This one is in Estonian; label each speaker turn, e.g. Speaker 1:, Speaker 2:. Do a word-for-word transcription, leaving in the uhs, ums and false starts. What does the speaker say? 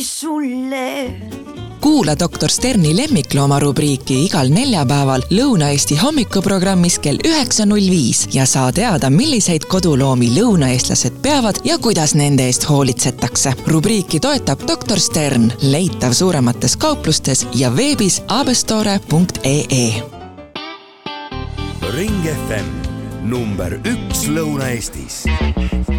Speaker 1: sulle.
Speaker 2: Kuula doktor Sterni lemmiklooma rubriiki igal neljapäeval Lõuna-Eesti hommikuprogrammis kell üheksa null viis ja saa teada, milliseid koduloomi lõunaeestlased peavad ja kuidas nende eest hoolitsetakse. Rubriiki toetab doktor Stern, leitav suuremates kauplustes ja veebis abestore punkt ee.
Speaker 3: Ring F M number üks Lõuna-Eestis.